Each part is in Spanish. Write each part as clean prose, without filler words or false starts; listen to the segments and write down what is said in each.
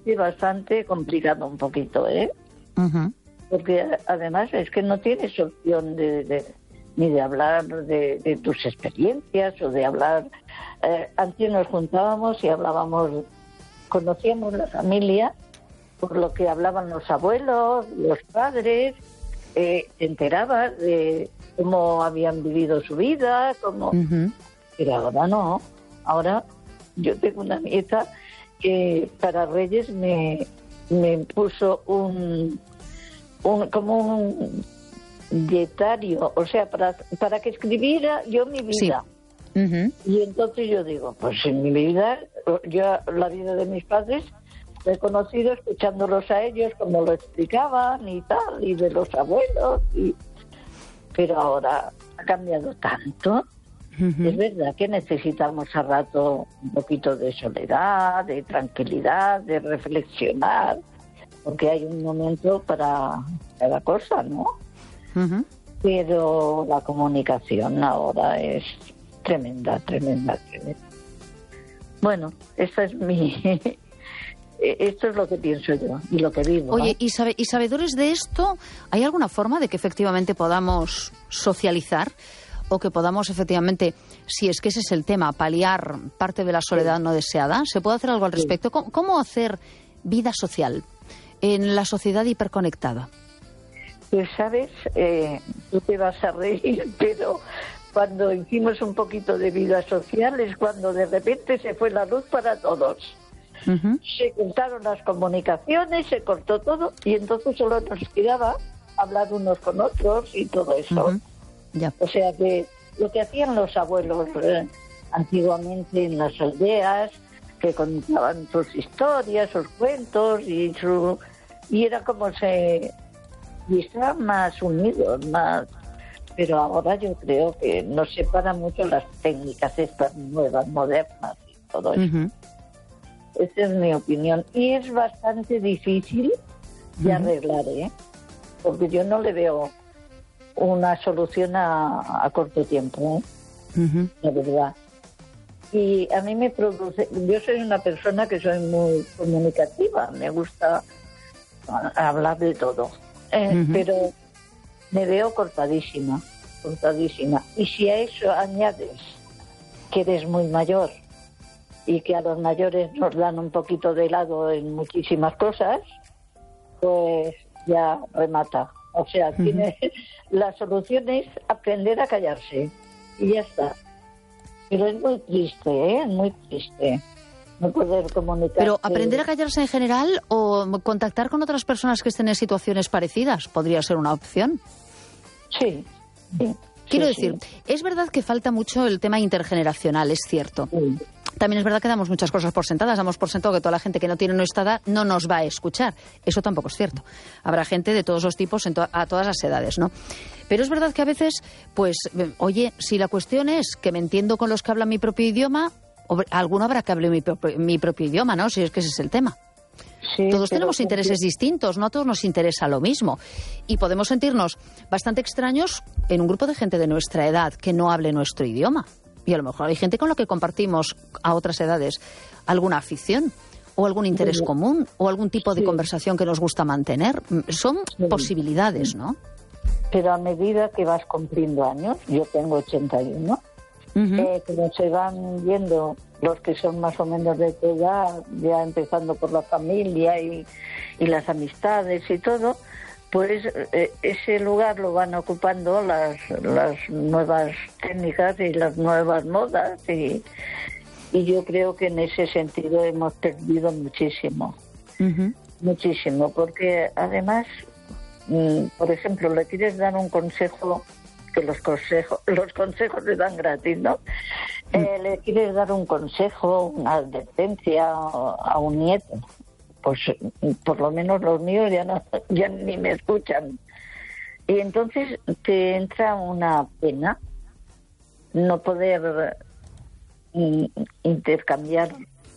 parece bastante complicado un poquito, ¿eh? Ujú. Porque además es que no tienes opción ni de hablar de tus experiencias o de hablar. Antes nos juntábamos y hablábamos, conocíamos la familia por lo que hablaban los abuelos, los padres, te enterabas de cómo habían vivido su vida, cómo... Ujú. Pero ahora no. Ahora yo tengo una nieta que para Reyes me puso como un dietario, o sea, para que escribiera yo mi vida. Sí. Ujú. Y entonces yo digo, pues en mi vida, yo la vida de mis padres la he conocido escuchándolos a ellos, como lo explicaban y tal, y de los abuelos, pero ahora ha cambiado tanto. Ujú. Es verdad que necesitamos a rato un poquito de soledad, de tranquilidad, de reflexionar, porque hay un momento para cada cosa, ¿no? Ujú. Pero la comunicación ahora es tremenda. Bueno, esta es esto es lo que pienso yo y lo que vivo. Oye, ¿no? y sabedores de esto, ¿hay alguna forma de que efectivamente podamos socializar o que podamos efectivamente, si es que ese es el tema, paliar parte de la soledad no deseada? ¿Se puede hacer algo al respecto? ¿Cómo hacer vida social en la sociedad hiperconectada? Pues sabes, tú te vas a reír, pero cuando hicimos un poquito de vida social es cuando de repente se fue la luz para todos. Ujú. Se cortaron las comunicaciones, se cortó todo y entonces solo nos quedaba hablar unos con otros y todo eso. Ujú. Ya. O sea que lo que hacían los abuelos antiguamente en las aldeas, que contaban sus historias, sus cuentos y era como y estaban más unidos, más. Pero ahora yo creo que nos separan mucho las técnicas estas nuevas, modernas y todo eso. Ujú. Esa es mi opinión. Y es bastante difícil de arreglar, ¿eh? Porque yo no le veo una solución a corto tiempo, ¿eh? Ujú. La verdad. Y a mí me produce... Yo soy una persona que soy muy comunicativa, me gusta hablar de todo. Pero me veo cortadísima. Y si a eso añades que eres muy mayor y que a los mayores nos dan un poquito de lado en muchísimas cosas, pues ya remata. O sea, la solución es aprender a callarse y ya está. Pero es muy triste, ¿eh? Muy triste no poder comunicar. Pero aprender a callarse en general o contactar con otras personas que estén en situaciones parecidas podría ser una opción. Sí. Quiero decir, es verdad que falta mucho el tema intergeneracional, es cierto. Sí. También es verdad que damos muchas cosas por sentadas. Damos por sentado que toda la gente que no tiene nuestra edad no nos va a escuchar. Eso tampoco es cierto. Habrá gente de todos los tipos a todas las edades, ¿no? Pero es verdad que a veces, pues, oye, si la cuestión es que me entiendo con los que hablan mi propio idioma, alguno habrá que hable mi propio idioma, ¿no? Si es que ese es el tema. Sí, todos tenemos intereses distintos, no a todos nos interesa lo mismo. Y podemos sentirnos bastante extraños en un grupo de gente de nuestra edad que no hable nuestro idioma. Y a lo mejor hay gente con la que compartimos a otras edades alguna afición o algún interés común o algún tipo de conversación que nos gusta mantener. Son posibilidades, ¿no? Pero a medida que vas cumpliendo años, yo tengo 81, como se van viendo los que son más o menos de tu edad, ya empezando por la familia y las amistades y todo, pues ese lugar lo van ocupando las nuevas técnicas y las nuevas modas y yo creo que en ese sentido hemos perdido muchísimo, muchísimo, porque además, por ejemplo, le quieres dar un consejo, que los consejos se dan gratis, ¿no? Le quieres dar un consejo, una advertencia a un nieto, pues por lo menos los míos ya ni me escuchan. Y entonces te entra una pena no poder intercambiar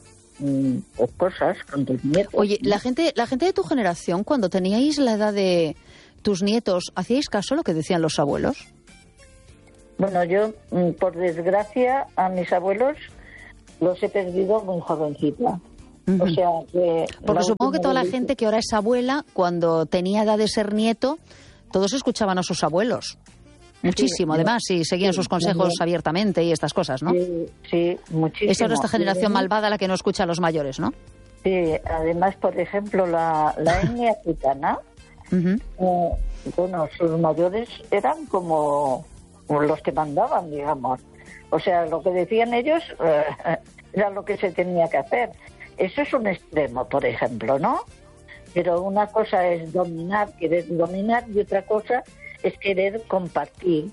cosas con tus nietos. Oye, la gente de tu generación, cuando teníais la edad de tus nietos, ¿hacíais caso a lo que decían los abuelos? Bueno, yo, por desgracia, a mis abuelos los he perdido muy jovencita. O sea, que porque supongo que toda la gente que ahora es abuela, cuando tenía edad de ser nieto, todos escuchaban a sus abuelos. Muchísimo, además, y seguían sus consejos abiertamente y estas cosas, ¿no? Sí, muchísimo. Es ahora esta generación malvada la que no escucha a los mayores, ¿no? Sí, además, por ejemplo, la etnia gitana, bueno, sus mayores eran como los que mandaban, digamos. O sea, lo que decían ellos era lo que se tenía que hacer. Eso es un extremo, por ejemplo, ¿no? Pero una cosa es querer dominar, y otra cosa es querer compartir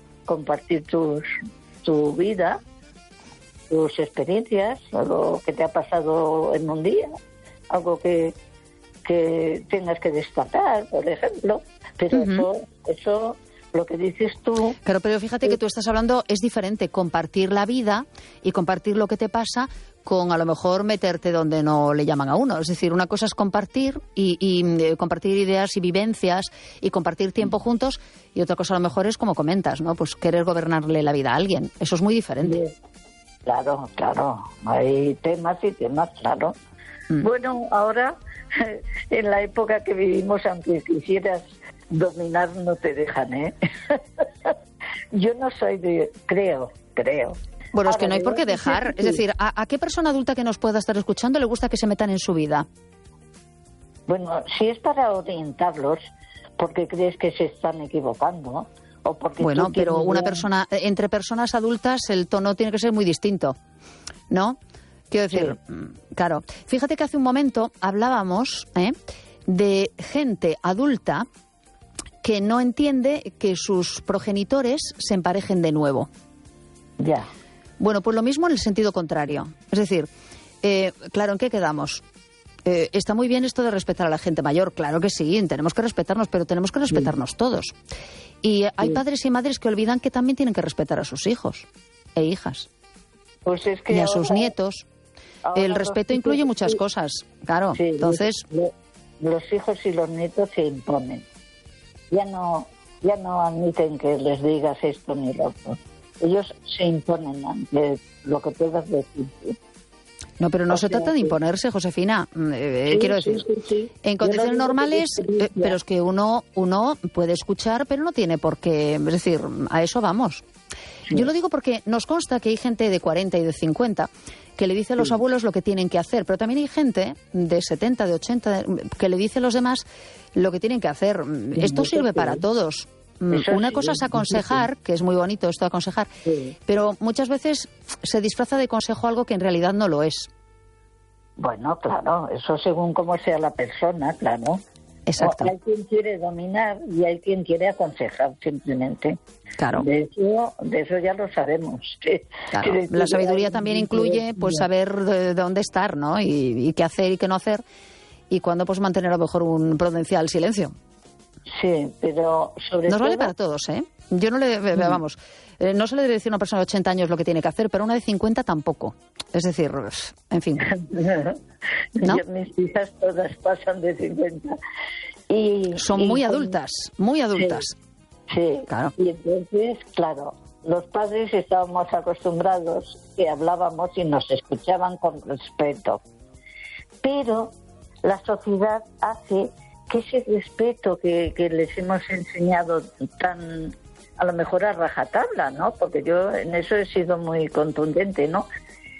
tu vida, tus experiencias, lo que te ha pasado en un día, algo que tengas que destacar, por ejemplo. Pero eso, lo que dices tú... Claro, pero fíjate que tú estás hablando, es diferente compartir la vida y compartir lo que te pasa con a lo mejor meterte donde no le llaman a uno. Es decir, una cosa es compartir y compartir ideas y vivencias y compartir tiempo juntos, y otra cosa a lo mejor es, como comentas, ¿no? Pues querer gobernarle la vida a alguien. Eso es muy diferente. Claro. Hay temas y temas, claro. Bueno, ahora, en la época que vivimos, aunque quisieras dominar, no te dejan, ¿eh? Yo no soy de... Creo. Bueno, es que no hay por qué dejar. Es decir, ¿a qué persona adulta que nos pueda estar escuchando le gusta que se metan en su vida? Bueno, si es para orientarlos, porque crees que se están equivocando, o porque... Bueno, pero entre personas adultas el tono tiene que ser muy distinto, ¿no? Quiero decir, claro. Fíjate que hace un momento hablábamos de gente adulta que no entiende que sus progenitores se emparejen de nuevo. Ya. Bueno, pues lo mismo en el sentido contrario. Es decir, claro, ¿en qué quedamos? Está muy bien esto de respetar a la gente mayor, claro que sí, tenemos que respetarnos, pero tenemos que respetarnos todos. Y hay padres y madres que olvidan que también tienen que respetar a sus hijos e hijas. Pues es que y a sus nietos. El respeto incluye muchas cosas, claro. Sí, entonces, los hijos y los nietos se imponen. Ya no admiten que les digas esto ni lo otro. Ellos se imponen ante lo que puedas decir. No, pero no se trata de imponerse, Josefina. Quiero decir, sí. En condiciones normales, pero es que uno puede escuchar, pero no tiene por qué. Es decir, a eso vamos. Sí. Yo lo digo porque nos consta que hay gente de 40 y de 50 que le dice a los abuelos lo que tienen que hacer, pero también hay gente de 70, de 80, que le dice a los demás lo que tienen que hacer. Esto sirve para todos. Una cosa es aconsejar, que es muy bonito esto de aconsejar, pero muchas veces se disfraza de consejo algo que en realidad no lo es. Bueno, claro, eso según cómo sea la persona, claro. Exacto. Hay quien quiere dominar y hay quien quiere aconsejar, simplemente. Claro. De eso ya lo sabemos. Claro. La sabiduría también incluye pues saber de dónde estar, ¿no? Y qué hacer y qué no hacer, y cuándo pues mantener a lo mejor un prudencial silencio. Sí, pero sobre todo... Nos vale para todos, ¿eh? Yo no le... Vamos, no se le debe decir a una persona de 80 años lo que tiene que hacer, pero a una de 50 tampoco. Es decir, en fin. ¿No? Mis hijas todas pasan de 50. Son muy adultas, muy adultas. Sí, claro. Y entonces, claro, los padres estábamos acostumbrados que hablábamos y nos escuchaban con respeto. Pero la sociedad hace que ese respeto que les hemos enseñado tan, a lo mejor a rajatabla, ¿no? Porque yo en eso he sido muy contundente, ¿no?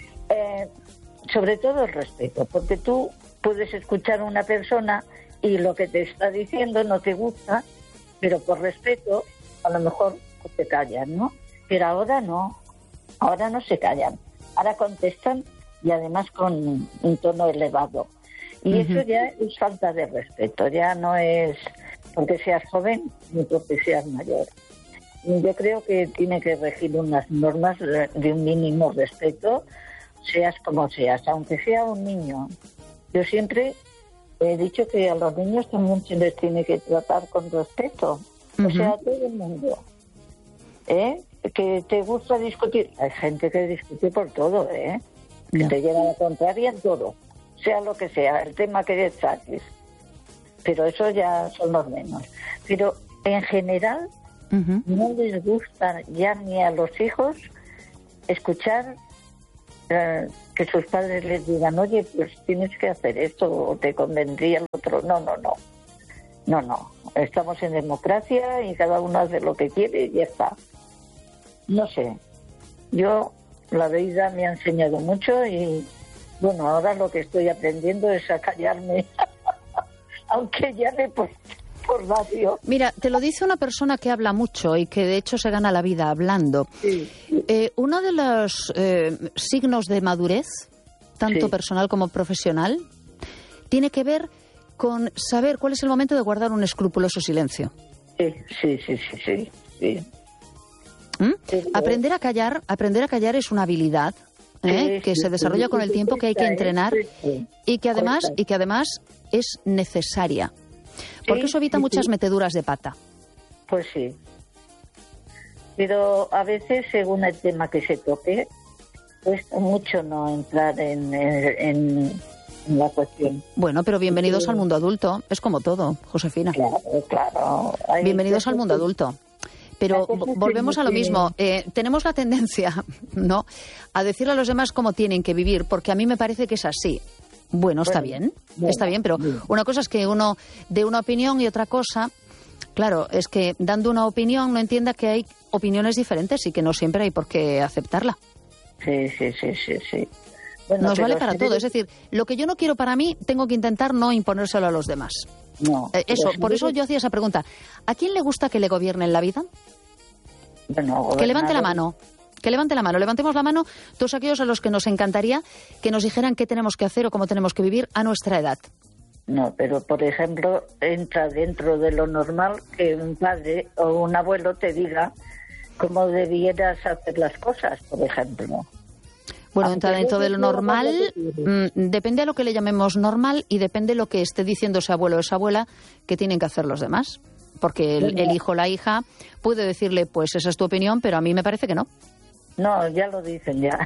Sobre todo el respeto, porque tú puedes escuchar a una persona y lo que te está diciendo no te gusta, pero por respeto a lo mejor te callan, ¿no? Pero ahora no se callan, ahora contestan y además con un tono elevado. Y eso ya es falta de respeto, ya no es porque seas joven ni porque seas mayor. Yo creo que tiene que regir unas normas de un mínimo respeto, seas como seas, aunque sea un niño. Yo siempre he dicho que a los niños también se les tiene que tratar con respeto, o sea, a todo el mundo. Que te gusta discutir, hay gente que discute por todo, que te lleva a la contraria en todo. Sea lo que sea, el tema que saques. Pero eso ya son los menos. Pero en general no les gusta ya ni a los hijos escuchar que sus padres les digan, oye, pues tienes que hacer esto o te convendría el otro. No. Estamos en democracia y cada uno hace lo que quiere y ya está. No sé. Yo, la vida me ha enseñado mucho y, bueno, ahora lo que estoy aprendiendo es a callarme, aunque llame por radio. Mira, te lo dice una persona que habla mucho y que de hecho se gana la vida hablando. Sí. Uno de los signos de madurez, tanto personal como profesional, tiene que ver con saber cuál es el momento de guardar un escrupuloso silencio. Sí. Aprender a callar es una habilidad que se desarrolla con el tiempo, que hay que entrenar y que además es necesaria. Porque eso evita muchas meteduras de pata. Pues sí. Pero a veces, según el tema que se toque, cuesta mucho no entrar en la cuestión. Bueno, pero bienvenidos al mundo adulto. Es como todo, Josefina. Claro. Bienvenidos al mundo adulto. Pero volvemos a lo mismo. Tenemos la tendencia, ¿no?, a decirle a los demás cómo tienen que vivir, porque a mí me parece que es así. Bueno, está bien, pero una cosa es que uno dé una opinión y otra cosa, claro, es que dando una opinión no entienda que hay opiniones diferentes y que no siempre hay por qué aceptarla. Sí. Bueno, nos vale para todo, es decir, lo que yo no quiero para mí, tengo que intentar no imponérselo a los demás. No. Por eso yo hacía esa pregunta. ¿A quién le gusta que le gobiernen la vida? Bueno, que levante la mano. Levantemos la mano todos aquellos a los que nos encantaría que nos dijeran qué tenemos que hacer o cómo tenemos que vivir a nuestra edad. No, pero por ejemplo, entra dentro de lo normal que un padre o un abuelo te diga cómo debieras hacer las cosas, por ejemplo. Bueno, entra dentro de lo normal, depende a lo que le llamemos normal y depende de lo que esté diciendo ese abuelo o esa abuela que tienen que hacer los demás. Porque el hijo o la hija puede decirle, pues esa es tu opinión, pero a mí me parece que no. No, ya lo dicen ya.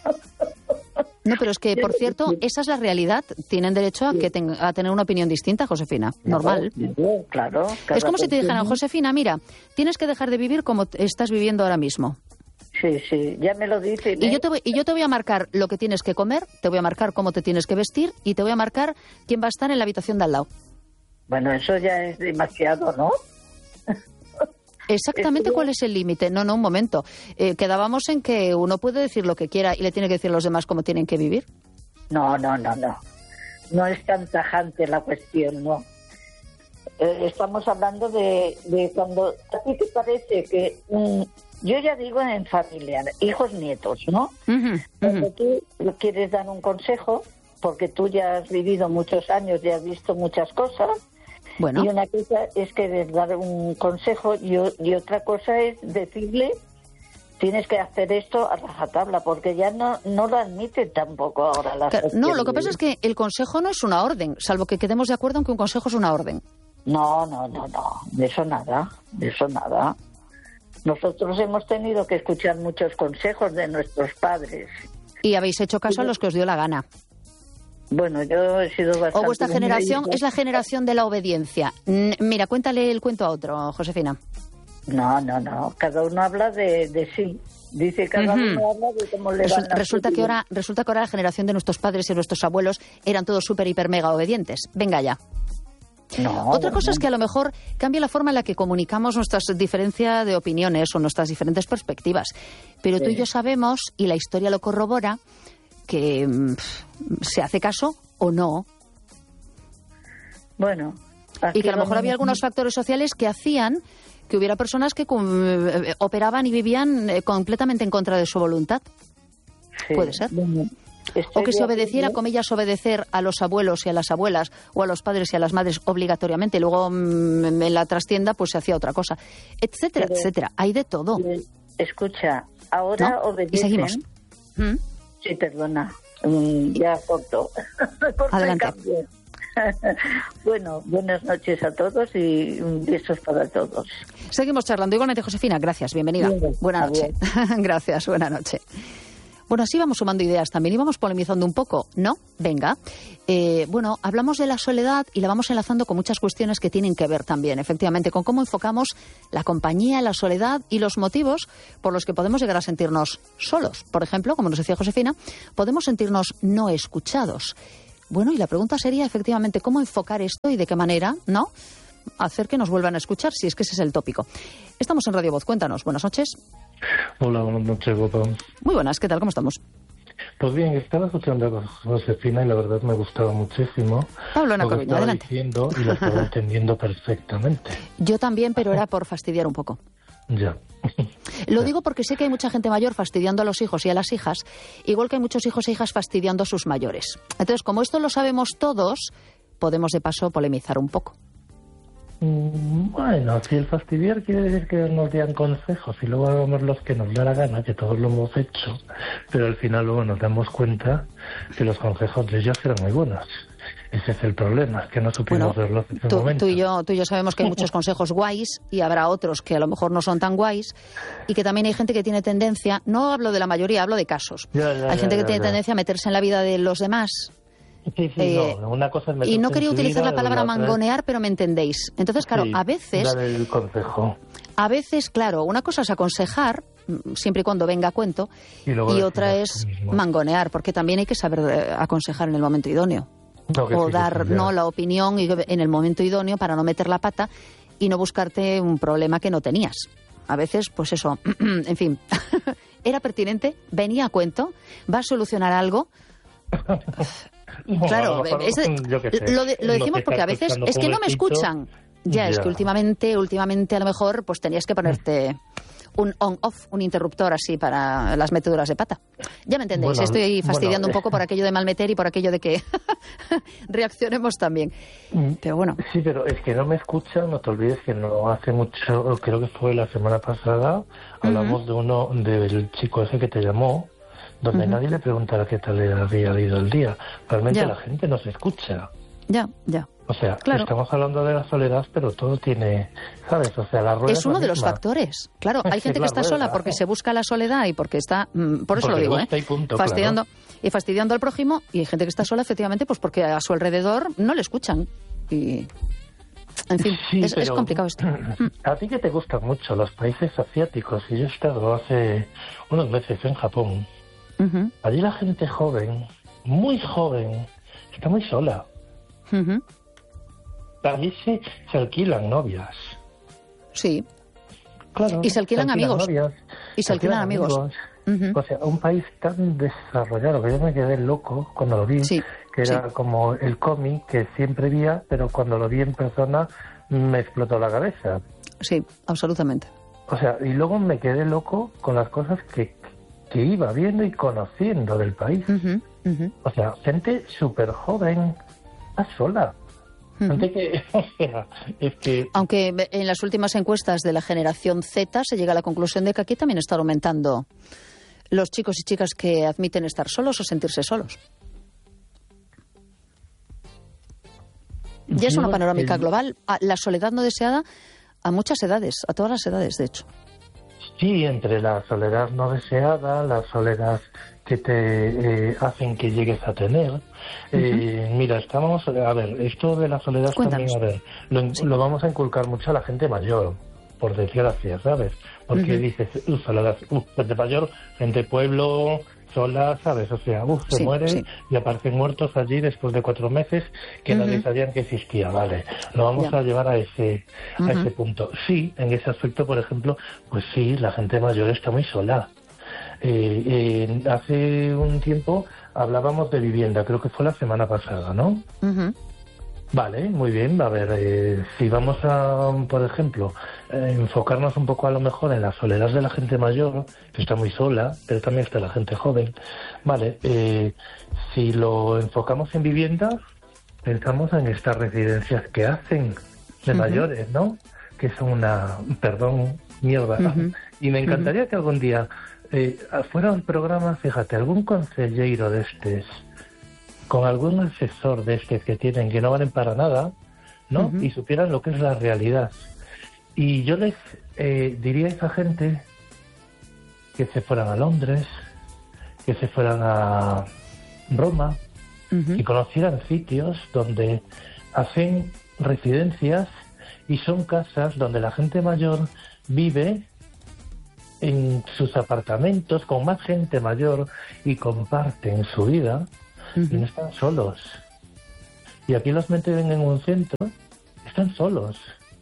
No, pero es que, por cierto, esa es la realidad. Tienen derecho a tener una opinión distinta, Josefina. Normal. Claro. Es como si te dijeran, Josefina, mira, tienes que dejar de vivir como estás viviendo ahora mismo. Sí, ya me lo dicen. Y yo te voy a marcar lo que tienes que comer, te voy a marcar cómo te tienes que vestir y te voy a marcar quién va a estar en la habitación de al lado. Bueno, eso ya es demasiado, ¿no? Exactamente cuál es el límite. No, un momento. Quedábamos en que uno puede decir lo que quiera y le tiene que decir a los demás cómo tienen que vivir. No. No es tan tajante la cuestión, no. Estamos hablando de cuando a ti te parece que... yo ya digo en familia, hijos, nietos, ¿no? Cuando tú quieres dar un consejo, porque tú ya has vivido muchos años y has visto muchas cosas. Bueno. Y una cosa es que dar un consejo y otra cosa es decirle tienes que hacer esto a rajatabla, porque ya no lo admiten tampoco ahora las sociedades. No, lo que pasa es que el consejo no es una orden, salvo que quedemos de acuerdo en que un consejo es una orden. No, de eso nada. Nosotros hemos tenido que escuchar muchos consejos de nuestros padres. Y habéis hecho caso a los que os dio la gana. Bueno, yo he sido bastante... O vuestra generación es la generación de la obediencia. Mira, cuéntale el cuento a otro, Josefina. No. Cada uno habla de sí. Dice cada uno habla de cómo le van a... Resulta que ahora la generación de nuestros padres y nuestros abuelos eran todos súper, hiper, mega obedientes. Venga ya. Otra cosa es que a lo mejor cambia la forma en la que comunicamos nuestras diferencias de opiniones o nuestras diferentes perspectivas. Pero tú y yo sabemos, y la historia lo corrobora, que se hace caso o no. Bueno. Y que a lo mejor había algunos factores sociales que hacían que hubiera personas que operaban y vivían completamente en contra de su voluntad. Sí. Puede ser. O que se obedeciera, comillas, obedecer a los abuelos y a las abuelas o a los padres y a las madres obligatoriamente. Y luego en la trastienda pues se hacía otra cosa, etcétera, etcétera. Hay de todo. Escucha, ahora obedecen... Y seguimos. Sí, perdona. Ya corto. Adelante. Bueno, buenas noches a todos y besos para todos. Seguimos charlando. Igualmente, Josefina, gracias, bienvenida. Bien, buena noche. Gracias, buena noche. Bueno, así vamos sumando ideas también y vamos polemizando un poco, ¿no? Venga. Bueno, hablamos de la soledad y la vamos enlazando con muchas cuestiones que tienen que ver también, efectivamente, con cómo enfocamos la compañía, la soledad y los motivos por los que podemos llegar a sentirnos solos. Por ejemplo, como nos decía Josefina, podemos sentirnos no escuchados. Bueno, y la pregunta sería, efectivamente, ¿cómo enfocar esto y de qué manera, no?, hacer que nos vuelvan a escuchar, si es que ese es el tópico. Estamos en Radio Voz, cuéntanos. Buenas noches. Hola, buenas noches, Bopa. Muy buenas, ¿qué tal? ¿Cómo estamos? Pues bien, estaba escuchando a Josefina y la verdad me gustaba muchísimo. Pablo Nacoviño, adelante. Diciendo y lo estaba entendiendo perfectamente. Yo también, pero era por fastidiar un poco. Ya. Lo digo porque sé que hay mucha gente mayor fastidiando a los hijos y a las hijas, igual que hay muchos hijos e hijas fastidiando a sus mayores. Entonces, como esto lo sabemos todos, podemos de paso polemizar un poco. Bueno, si el fastidiar quiere decir que nos den consejos y luego hagamos los que nos da la gana, que todos lo hemos hecho, pero al final luego nos damos cuenta que los consejos de ellos eran muy buenos. Ese es el problema, que no supimos verlos en ese momento. Tú y yo sabemos que hay muchos consejos guays y habrá otros que a lo mejor no son tan guays y que también hay gente que tiene tendencia, no hablo de la mayoría, hablo de casos. Hay gente que tiene tendencia a meterse en la vida de los demás. Sí, no. Una cosa es y no quería utilizar la palabra mangonear, pero me entendéis. Entonces, claro, sí, a veces... dar el consejo. A veces, claro, una cosa es aconsejar, siempre y cuando venga a cuento, y otra es mangonear, porque también hay que saber aconsejar en el momento idóneo. O dar la opinión en el momento idóneo para no meter la pata y no buscarte un problema que no tenías. A veces, pues eso, en fin, era pertinente, venía a cuento, va a solucionar algo... Claro, lo decimos porque a veces es que no me escuchan. Ya, es que últimamente a lo mejor pues tenías que ponerte un on-off, un interruptor así para las meteduras de pata. Ya me entendéis, estoy fastidiando un poco por aquello de malmeter y por aquello de que reaccionemos también. Pero bueno. Sí, pero es que no me escuchan, no te olvides que no hace mucho, creo que fue la semana pasada, hablamos del chico ese que te llamó, donde nadie le preguntara qué tal le había ido el día. Realmente la gente no se escucha. Ya. O sea, claro. Estamos hablando de la soledad, pero todo tiene, ¿sabes? O sea, la rueda es uno de los factores. Claro, hay gente que está sola porque se busca la soledad y porque está, por eso lo digo, fastidiando al prójimo, y hay gente que está sola efectivamente pues porque a su alrededor no le escuchan. Y... En fin, sí, es complicado esto. A ti que te gustan mucho los países asiáticos, y yo he estado hace unos meses en Japón. Allí la gente joven, muy joven, está muy sola. Allí se alquilan novias. Sí. Claro. Y se alquilan amigos. Novias, y se alquilan amigos. O sea, un país tan desarrollado que yo me quedé loco cuando lo vi, que era como el cómic que siempre vi, pero cuando lo vi en persona me explotó la cabeza. Sí, absolutamente. O sea, y luego me quedé loco con las cosas que iba viendo y conociendo del país. O sea, gente súper joven, está sola. Gente que, o sea, es que... Aunque en las últimas encuestas de la generación Z se llega a la conclusión de que aquí también está aumentando los chicos y chicas que admiten estar solos o sentirse solos. Ya es una panorámica global. La soledad no deseada a muchas edades, a todas las edades, de hecho. Sí, entre la soledad no deseada, la soledad que te hacen que llegues a tener. Mira, a ver, esto de la soledad Cuéntanos. También, a ver, lo vamos a inculcar mucho a la gente mayor, por desgracia, ¿sabes? Porque dices, soledad, gente mayor, gente pueblo, sola, ¿sabes? O sea, se muere y aparecen muertos allí después de 4 meses que nadie sabían que existía, ¿vale? Lo vamos a llevar a ese punto. Sí, en ese aspecto, por ejemplo, pues sí, la gente mayor está muy sola. Hace un tiempo hablábamos de vivienda, creo que fue la semana pasada, ¿no? Vale, muy bien. A ver, si vamos a, por ejemplo, enfocarnos un poco a lo mejor en la soledad de la gente mayor, que está muy sola, pero también está la gente joven. Vale, si lo enfocamos en vivienda, pensamos en estas residencias que hacen de mayores, ¿no? Que son una, mierda. Y me encantaría que algún día fuera un programa, fíjate, algún consejero de estos, con algún asesor de estos que tienen, que no valen para nada, ¿no? Y supieran lo que es la realidad. Y yo les diría a esa gente que se fueran a Londres, que se fueran a Roma y conocieran sitios donde hacen residencias y son casas donde la gente mayor vive en sus apartamentos con más gente mayor y comparten su vida y no están solos. Y aquí los meten en un centro, están solos.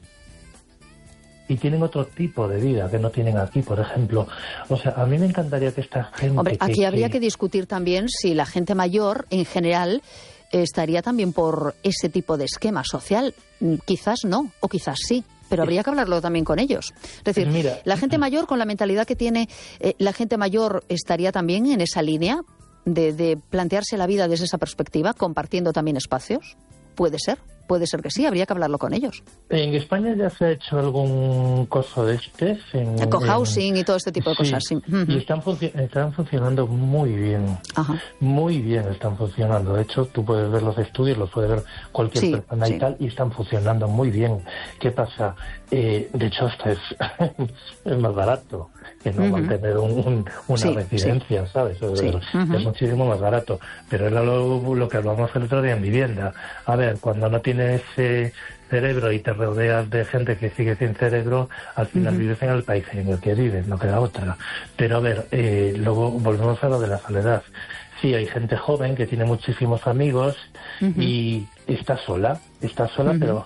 Y tienen otro tipo de vida que no tienen aquí, por ejemplo. O sea, a mí me encantaría que esta gente... Hombre, aquí habría que discutir también si la gente mayor, en general, estaría también por ese tipo de esquema social. Quizás no, o quizás sí, pero habría que hablarlo también con ellos. Es decir, mira, la gente mayor, con la mentalidad que tiene, la gente mayor estaría también en esa línea de plantearse la vida desde esa perspectiva, compartiendo también espacios. Puede ser que sí, habría que hablarlo con ellos. En España ya se ha hecho algún coso de en cohousing y todo este tipo de cosas, sí. Y están funcionando muy bien. Ajá. Muy bien están funcionando. De hecho, tú puedes ver los estudios, los puede ver cualquier persona y tal, y están funcionando muy bien. ¿Qué pasa? De hecho, hasta es más barato que no mantener una residencia, ¿sabes? Es muchísimo más barato. Pero era lo que hablábamos el otro día en vivienda. A ver, cuando no tienes cerebro y te rodeas de gente que sigue sin cerebro, al final vives en el país en el que vives, no queda otra. Pero a ver, luego volvemos a lo de la soledad. Sí, hay gente joven que tiene muchísimos amigos y está sola, pero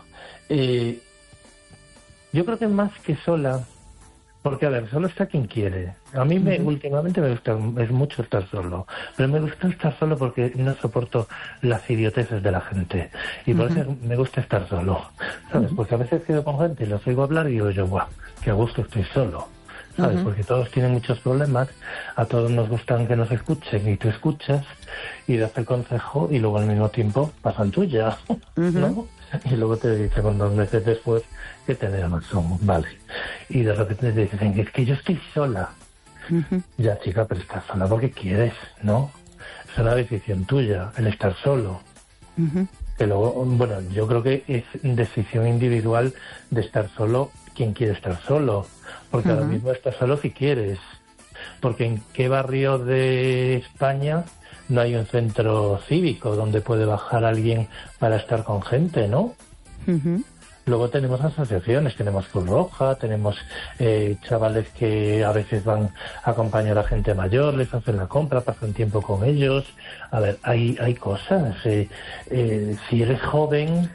yo creo que más que sola, porque a ver, solo está quien quiere. A mí últimamente me gusta mucho estar solo, pero me gusta estar solo porque no soporto las idioteces de la gente y por eso me gusta estar solo, ¿sabes? Porque a veces quedo con gente y los oigo hablar y digo yo, ¡guau! ¡Qué a gusto estoy solo! ¿Sabes? Porque todos tienen muchos problemas, a todos nos gustan que nos escuchen y tú escuchas y das el consejo y luego al mismo tiempo pasan tuya, ¿no? Y luego te dicen 2 meses después que tenés razón, vale. Y de repente te dicen, es que yo estoy sola. Ya, chica, pero estás sola porque quieres, ¿no? Es una decisión tuya, el estar solo. Que luego, bueno, yo creo que es decisión individual de estar solo quien quiere estar solo. Porque ahora mismo estás solo si quieres. Porque en qué barrio de España no hay un centro cívico donde puede bajar alguien para estar con gente, ¿no? Luego tenemos asociaciones, tenemos Cruz Roja, tenemos chavales que a veces van a acompañar a gente mayor, les hacen la compra, pasan tiempo con ellos. A ver, hay cosas. Si eres joven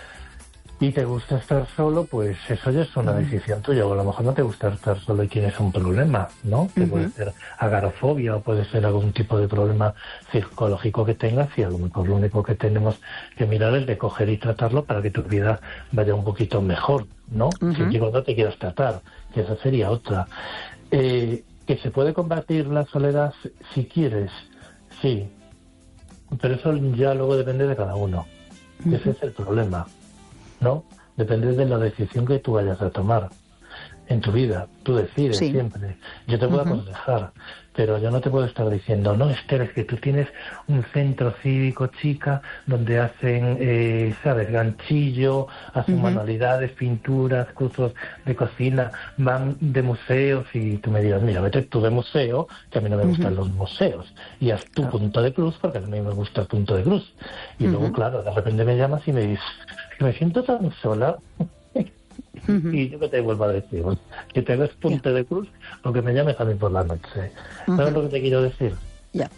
y te gusta estar solo, pues eso ya es una decisión tuya. O a lo mejor no te gusta estar solo y tienes un problema, ¿no? Que puede ser agorafobia o puede ser algún tipo de problema psicológico que tengas y a lo mejor lo único que tenemos que mirar es de coger y tratarlo para que tu vida vaya un poquito mejor, ¿no? Si digo no te quieras tratar, que esa sería otra. Que se puede combatir la soledad si quieres, sí. Pero eso ya luego depende de cada uno. Ese es el problema, ¿no? Depende de la decisión que tú vayas a tomar en tu vida. Tú decides siempre. Yo te puedo aconsejar, pero yo no te puedo estar diciendo, no, Esther, es que tú tienes un centro cívico, chica, donde hacen, ¿sabes?, ganchillo, hacen manualidades, pinturas, cursos de cocina, van de museos y tú me digas, mira, vete tú de museo, que a mí no me gustan los museos, y haz tu punto de cruz, porque a mí me gusta el punto de cruz. Y luego, claro, de repente me llamas y me dices, me siento tan sola. Y yo que te vuelvo a decir, que te hagas punto de cruz o que me llames a mí por la noche. ¿Sabes lo que te quiero decir? Ya.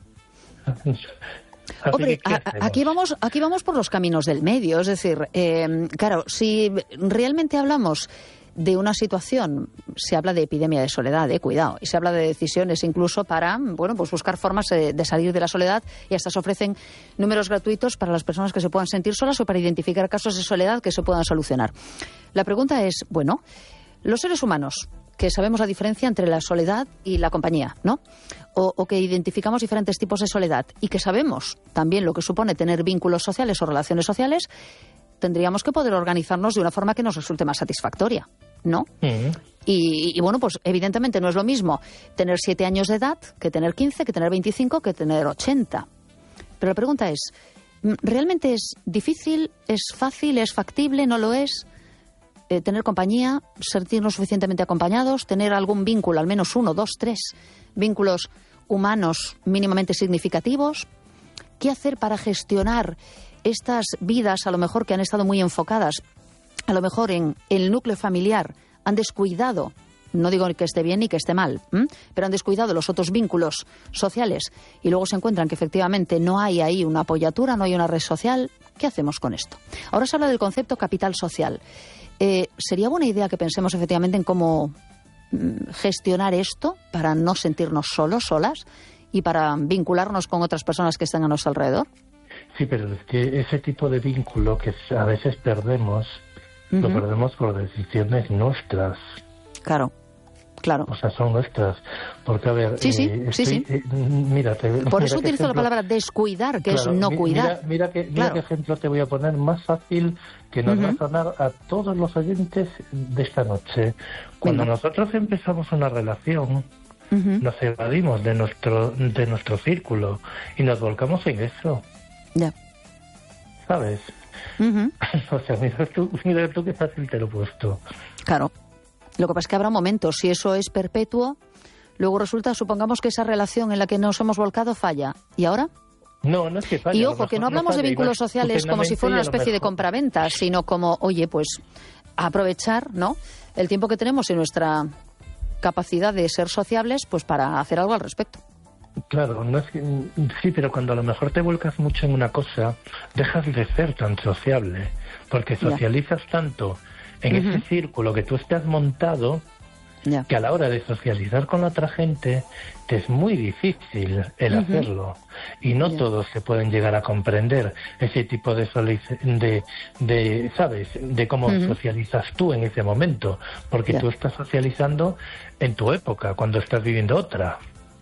Hombre, aquí vamos por los caminos del medio. Es decir, claro, si realmente hablamos de una situación, se habla de epidemia de soledad, cuidado, y se habla de decisiones incluso para, bueno, pues buscar formas de salir de la soledad, y hasta se ofrecen números gratuitos para las personas que se puedan sentir solas o para identificar casos de soledad que se puedan solucionar. La pregunta es, bueno, los seres humanos, que sabemos la diferencia entre la soledad y la compañía, ¿no? O que identificamos diferentes tipos de soledad y que sabemos también lo que supone tener vínculos sociales o relaciones sociales, tendríamos que poder organizarnos de una forma que nos resulte más satisfactoria, ¿no? Y bueno, pues evidentemente no es lo mismo tener 7 años de edad que tener 15, que tener 25, que tener 80. Pero la pregunta es, ¿realmente es difícil, es fácil, es factible, no lo es? Tener compañía, sentirnos suficientemente acompañados, tener algún vínculo, al menos 1, 2, 3 vínculos humanos mínimamente significativos? ¿Qué hacer para gestionar estas vidas, a lo mejor que han estado muy enfocadas, a lo mejor en el núcleo familiar, han descuidado, no digo que esté bien ni que esté mal, pero han descuidado los otros vínculos sociales y luego se encuentran que efectivamente no hay ahí una apoyatura, no hay una red social? ¿Qué hacemos con esto? Ahora se habla del concepto capital social. ¿Sería buena idea que pensemos efectivamente en cómo gestionar esto para no sentirnos solos, solas, y para vincularnos con otras personas que están a nuestro alrededor? Sí, pero es que ese tipo de vínculo que a veces perdemos, lo perdemos por decisiones nuestras. Claro. O sea, son nuestras. Porque, a ver... Sí. Mira, por eso utilizo la palabra descuidar, que claro, es no cuidar. Mira qué ejemplo te voy a poner más fácil que nos va a sonar a todos los oyentes de esta noche. Cuando nosotros empezamos una relación, nos evadimos de nuestro círculo y nos volcamos en eso. Ya. ¿Sabes? O sea, mira tú qué fácil te lo he puesto. Claro. Lo que pasa es que habrá momentos, si eso es perpetuo, luego resulta, supongamos que esa relación en la que nos hemos volcado falla. ¿Y ahora? No es que falla. Y ojo, que no hablamos de vínculos sociales como si fuera una especie de compraventa, sino como, oye, pues aprovechar, ¿no?, el tiempo que tenemos y nuestra capacidad de ser sociables, pues para hacer algo al respecto. Claro, no es que, sí, pero cuando a lo mejor te vuelcas mucho en una cosa, dejas de ser tan sociable, porque socializas tanto en ese círculo que tú estás montado, que a la hora de socializar con la otra gente te es muy difícil el hacerlo, y no todos se pueden llegar a comprender ese tipo de ¿sabes?, de cómo socializas tú en ese momento, porque tú estás socializando en tu época, cuando estás viviendo otra.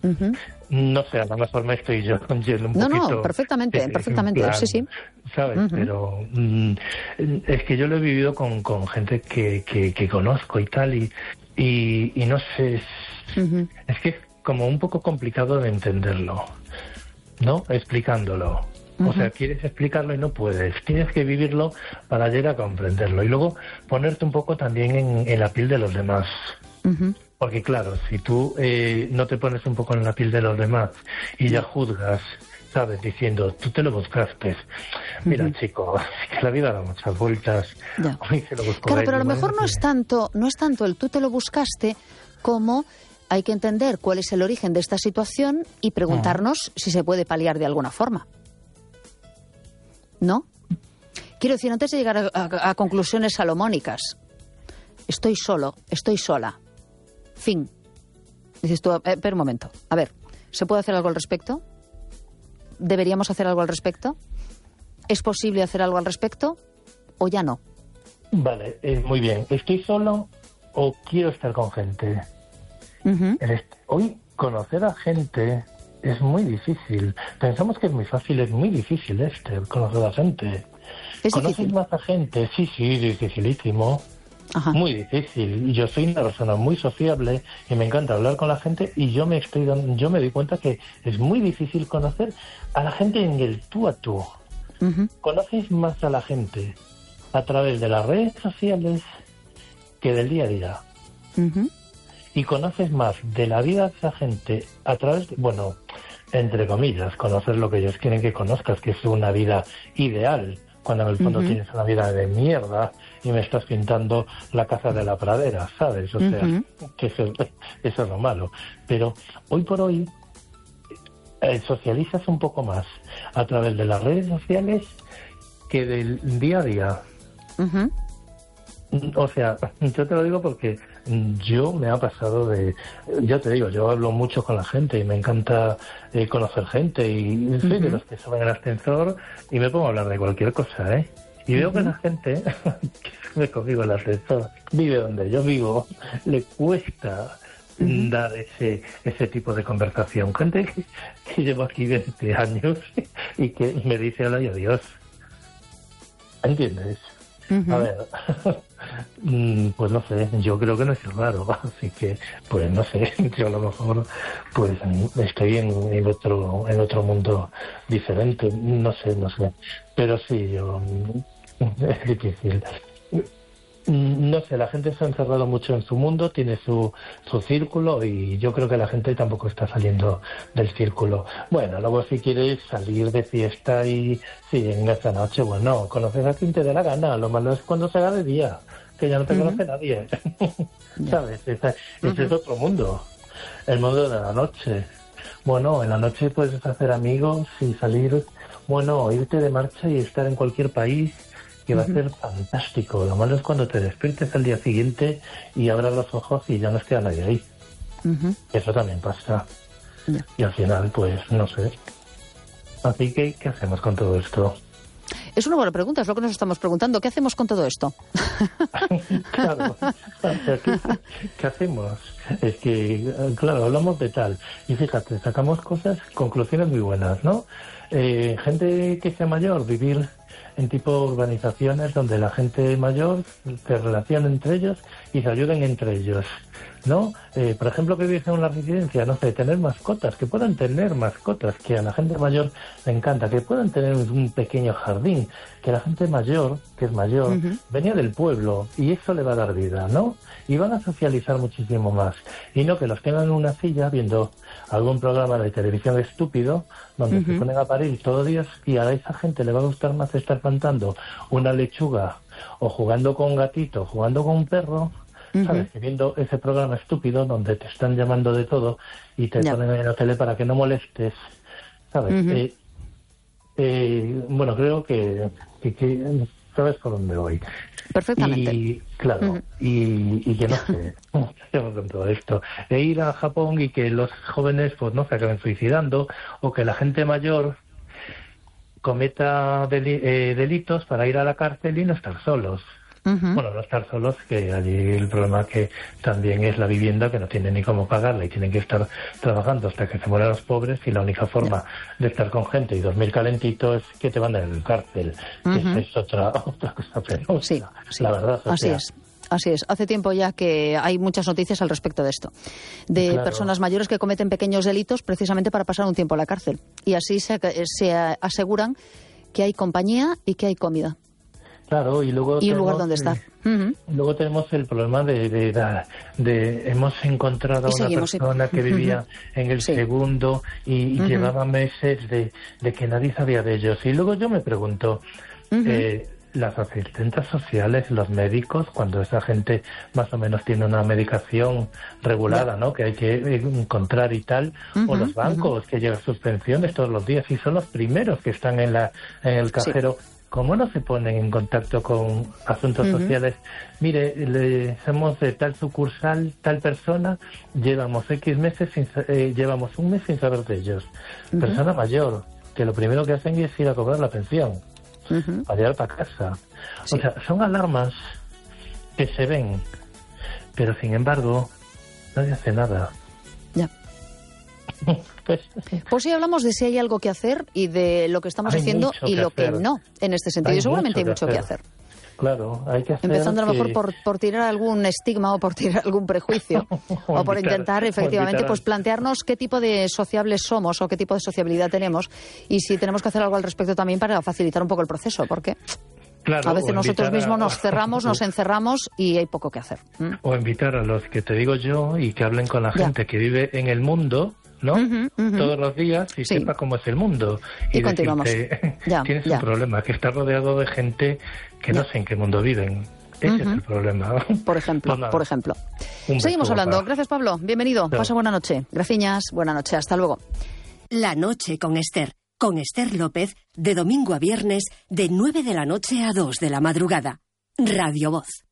No sé, a lo mejor me estoy yo yendo un poquito... No, perfectamente, plan, sí. ¿Sabes? Pero es que yo lo he vivido con gente que conozco y tal, y no sé, es que es como un poco complicado de entenderlo, ¿no? Explicándolo. O sea, quieres explicarlo y no puedes. Tienes que vivirlo para llegar a comprenderlo. Y luego ponerte un poco también en la piel de los demás. Porque claro, si tú no te pones un poco en la piel de los demás y ya juzgas, ¿sabes?, diciendo, tú te lo buscaste. Mira, chico, que la vida da muchas vueltas. Hoy se lo busco. Claro, pero a lo mejor no es tanto el tú te lo buscaste, como hay que entender cuál es el origen de esta situación y preguntarnos si se puede paliar de alguna forma. ¿No? Quiero decir, antes de llegar a conclusiones salomónicas, estoy solo, estoy sola. Fin. Dices tú, espera un momento. A ver, ¿se puede hacer algo al respecto? ¿Deberíamos hacer algo al respecto? ¿Es posible hacer algo al respecto? ¿O ya no? Vale, muy bien. ¿Estoy solo o quiero estar con gente? Hoy conocer a gente es muy difícil. Pensamos que es muy fácil, es muy difícil conocer a gente. ¿Conoces más a gente? Sí, es dificilísimo. Muy difícil. Yo soy una persona muy sociable y me encanta hablar con la gente, y yo me doy cuenta que es muy difícil conocer a la gente en el tú a tú. Conoces más a la gente a través de las redes sociales que del día a día. Y conoces más de la vida de esa gente a través de, bueno, entre comillas, conocer lo que ellos quieren que conozcas, que es una vida ideal, cuando en el fondo tienes una vida de mierda y me estás pintando la casa de la pradera, ¿sabes? O sea, que eso es lo malo. Pero hoy por hoy socializas un poco más a través de las redes sociales que del día a día. O sea, yo te lo digo porque yo me ha pasado ya te digo, yo hablo mucho con la gente y me encanta conocer gente, y soy de los que suben el ascensor y me pongo a hablar de cualquier cosa, ¿eh? Y veo que la gente que sube conmigo el ascensor, vive donde yo vivo, le cuesta dar ese tipo de conversación. Gente que llevo aquí 20 años y que me dice hola y adiós. ¿Entiendes? A ver, pues no sé, yo creo que no es raro, así que, pues no sé, yo a lo mejor pues estoy en otro mundo diferente, no sé, pero sí, es difícil. No sé, la gente se ha encerrado mucho en su mundo, tiene su círculo y yo creo que la gente tampoco está saliendo del círculo. Bueno, luego si quieres salir de fiesta y sí, en esta noche, bueno, conoces a quien te dé la gana, lo malo es cuando se haga de día, que ya no te conoce nadie, ¿sabes? Ese es otro mundo, el mundo de la noche. Bueno, en la noche puedes hacer amigos y salir, bueno, irte de marcha y estar en cualquier país, que va a ser fantástico. Lo malo es cuando te despiertes al día siguiente y abras los ojos y ya no queda nadie ahí. Eso también pasa. Y al final, pues, no sé. Así que, ¿qué hacemos con todo esto? Es una buena pregunta, es lo que nos estamos preguntando. ¿Qué hacemos con todo esto? Claro, ¿qué hacemos? Es que, claro, hablamos de tal. Y fíjate, sacamos conclusiones muy buenas, ¿no? Gente que sea mayor, vivir en tipo urbanizaciones donde la gente mayor se relaciona entre ellos y se ayuden entre ellos, ¿no? Por ejemplo, que vives en una residencia, no sé, tener mascotas, que puedan tener mascotas, que a la gente mayor le encanta, que puedan tener un pequeño jardín, que la gente mayor, que es mayor, venía del pueblo y eso le va a dar vida, ¿no? Y van a socializar muchísimo más. Y no que los tengan en una silla viendo algún programa de televisión estúpido donde se ponen a parir todos los días y a esa gente le va a gustar más estar plantando una lechuga o jugando con un gatito, jugando con un perro, ¿sabes? Viendo ese programa estúpido donde te están llamando de todo y te ponen en la tele para que no molestes, ¿sabes? Bueno, creo que sabes por dónde voy. Perfectamente. Y claro, y que no sé, con todo esto, de ir a Japón y que los jóvenes pues no se acaben suicidando, o que la gente mayor cometa delitos para ir a la cárcel y no estar solos. Bueno, no estar solos, que allí el problema que también es la vivienda, que no tienen ni cómo pagarla y tienen que estar trabajando hasta que se mueran los pobres, y la única forma de estar con gente y dormir calentito es que te van a la cárcel. Que es otra cosa penosa, sí. La verdad. Así es. Hace tiempo ya que hay muchas noticias al respecto de esto. De personas mayores que cometen pequeños delitos precisamente para pasar un tiempo en la cárcel. Y así se aseguran que hay compañía y que hay comida. Claro, y luego un lugar donde estar. Luego tenemos el problema de hemos encontrado a una persona que vivía en el segundo y llevaba meses de que nadie sabía de ellos. Y luego yo me pregunto, las asistentes sociales, los médicos, cuando esa gente más o menos tiene una medicación regulada, ¿no?, que hay que encontrar y tal, o los bancos que llevan sus pensiones todos los días y son los primeros que están en el cajero. ¿Cómo no se ponen en contacto con asuntos sociales? Mire, somos de tal sucursal, tal persona, llevamos X meses, llevamos un mes sin saber de ellos. Persona mayor, que lo primero que hacen es ir a cobrar la pensión, para llegar para casa. O sea, son alarmas que se ven, pero sin embargo, nadie hace nada. Ya. Pues sí, hablamos de si hay algo que hacer y de lo que estamos haciendo y lo que no, en este sentido. Y seguramente hay mucho que hacer. Claro, hay que hacer. Empezando a lo mejor por tirar algún estigma o por tirar algún prejuicio o por intentar efectivamente pues plantearnos qué tipo de sociables somos o qué tipo de sociabilidad tenemos y si tenemos que hacer algo al respecto también para facilitar un poco el proceso, porque a veces nosotros mismos nos cerramos, nos encerramos y hay poco que hacer. O invitar a los que te digo yo y que hablen con la gente que vive en el mundo, ¿no? Todos los días y sepa cómo es el mundo. Y continuamos. Tienes un problema, que está rodeado de gente que no sé en qué mundo viven. Ese es el problema. Por ejemplo. Seguimos hablando. Gracias, Pablo. Bienvenido. Pasa buena noche. Graciñas. Buena noche. Hasta luego. La noche con Esther López, de domingo a viernes, de 9 de la noche a 2 de la madrugada. Radio Voz.